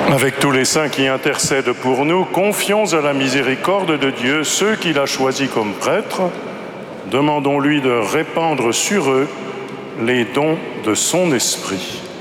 Avec tous les saints qui intercèdent pour nous, confions à la miséricorde de Dieu ceux qu'il a choisis comme prêtres. Demandons-lui de répandre sur eux les dons de son esprit.